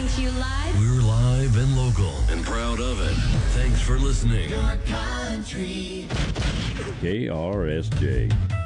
Talking to you live. We're live and local and proud of it. Thanks for listening. KRSJ.